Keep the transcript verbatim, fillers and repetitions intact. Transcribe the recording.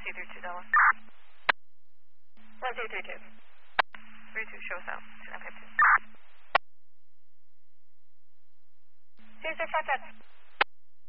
C three two Delta. one two three two. three two show south. two nine five two. Caesar five five.